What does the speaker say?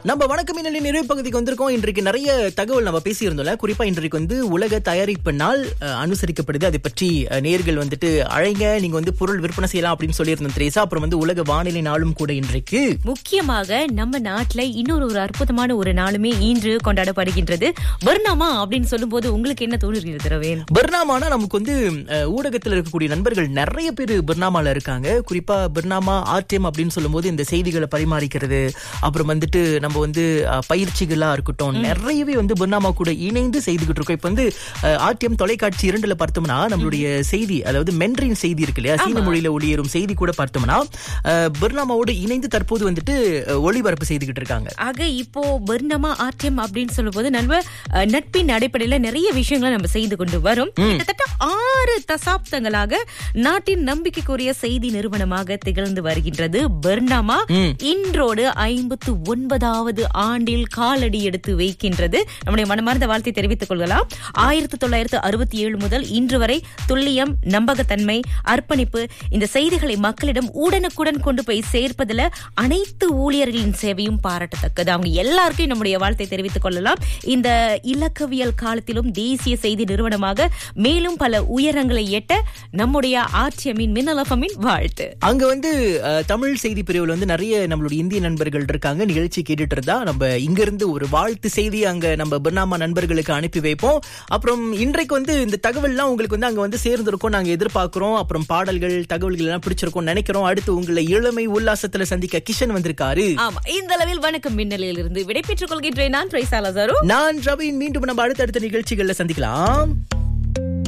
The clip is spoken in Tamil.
நம்ம வணக்கம் மின்னலின் நிறைவு பகுதிக்கு வந்திருக்கோம். இன்றைக்கு நிறைய தகவல் நம்ம பேசியிருந்தோம்ல. குறிப்பா இன்றைக்கு உலக தயாரிப்பு நாள் அனுசரிக்கப்படுது. அதை பற்றி நேர்கள் அழைங்க, நீங்க பொருள் விற்பனை செய்யலாம் அப்படின்னு சொல்லியிருந்தோம் திரேசா. அப்புறம் உலக வானிலை நாளும் கூட இன்றைக்கு. முக்கியமாக நம்ம நாட்டுல இன்னொரு அற்புதமான ஒரு நாளுமே இன்று கொண்டாடப்படுகின்றது. பர்னாமா அப்படின்னு சொல்லும் போது உங்களுக்கு என்ன தோணுகிறது ரவேன்? பர்னாமானா நமக்கு ஊடகத்தில் இருக்கக்கூடிய நண்பர்கள் நிறைய பேர் பர்னாமால இருக்காங்க. குறிப்பா பர்னாமா ஆர்டிஎம் அப்படின்னு சொல்லும் போது இந்த செய்திகளை பரிமாறிக்கிறது, அப்புறம் நம்ம பயிற்சிகளா இருக்கட்டும், நிறையவே பர்னாமா கூட இணைந்து செய்துகிட்டு இருக்கோம். இப்ப ஆர்டிஎம் தொலைக்காட்சி 2ல பார்த்தோம்னா நம்மளுடைய செய்தி, அதாவது மென்றின் செய்தி இருக்கு இல்லையா, சீன மொழியில ஒளியேறும் செய்தி கூட பார்த்தோம்னா பர்னாமாவோடு இணைந்து தற்போது ஒளிபரப்பு செய்துகிட்டு இருக்காங்க. ஆக இப்போ பர்னாமா ஆர்டிஎம் அப்படின்னு சொல்லும் போது நம்ம நட்பின் அடிப்படையில நிறைய விஷயங்களை நம்ம செய்து கொண்டு வரும். கிட்டத்தட்ட 6 தசாப்தங்களாக நாட்டின் நம்பிக்கைக்குரிய செய்தி நிறுவனமாக திகழ்ந்து வருகின்றது பர்னாமா. இன்றோடு 59வது ஆண்டில் காலடி எடுத்து வைக்கின்றது. நம்முடைய மனமார்ந்த வாழ்த்தை தெரிவித்துக் கொள்ளலாம். 1967 முதல் இன்று வரை துல்லியம், நம்பகத்தன்மை, அர்ப்பணிப்பு, இந்த செய்திகளை மக்களிடம் உடனுக்குடன் கொண்டு போய் சேர்ப்பதில் அனைத்து ஊழியர்களின் சேவையும் பாராட்டத்தக்கது. அவங்க எல்லாருக்கும் நம்முடைய வாழ்த்தை தெரிவித்துக் கொள்ளலாம். இந்த இலக்கவியல் காலத்திலும் தேசிய செய்தி நிறுவனமாக மேலும் பல உயரங்களை எட்ட நம்முடைய ஆர்டிஎம்மின் மின்னலஃபமின் வாழ்த்து. அங்க தமிழ் செய்தி பிரிவுல நிறைய நம்மளுடைய இந்திய நண்பர்கள் இருக்காங்க. நிகழ்ச்சி கேட்டுட்டு இருந்தா நம்ம இங்க இருந்து ஒரு வாழ்த்து செய்தி அங்க நம்ம பர்னாமா நண்பர்களுக்கு அனுப்பி வைப்போம். அப்புறம் இன்றைக்கு இந்த தகவல்லாம் உங்களுக்கு அங்க சேர்ந்திருக்கும் நாங்க எதிர்பார்க்கிறோம். அப்புறம் பாடல்கள், தகவல்கள் எல்லாம் பிடிச்சிருக்கும் நினைக்கிறோம். அடுத்து உங்களை இளமை உல்லாசத்துல சந்திக்க கிஷன் வந்திருக்காரு. ஆமா, இந்த அளவில் வணக்கம் மின்னலில் இருந்து விடைபெற்றுக் கொள்கின்றேன். நான் ட்ரைசா லசாரோ. நான் ரவீன். மீண்டும் நம்ம அடுத்தடுத்த நிகழ்ச்சிகள்ல சந்திக்கலாம்.